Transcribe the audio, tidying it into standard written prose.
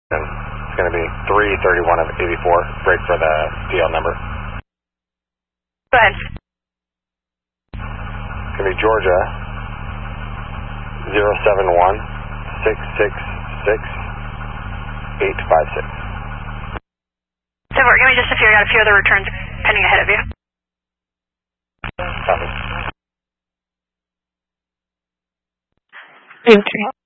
It's going to be 331 of 84. Break for the DL number. Go ahead. It's going to be Georgia 071-666-856. So give me just a few. I got a few other returns pending ahead of you. Copy. Entry.